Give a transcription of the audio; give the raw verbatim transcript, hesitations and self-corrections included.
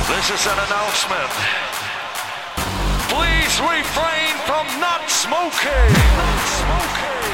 This is an announcement. Please refrain from not smoking. Not smoking.